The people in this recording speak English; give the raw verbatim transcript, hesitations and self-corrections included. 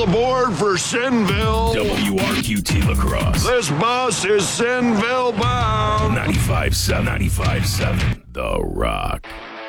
All aboard for Sinville. W R Q T Lacrosse. This bus is Sinville bound. ninety-five seven, ninety-five seven, The Rock.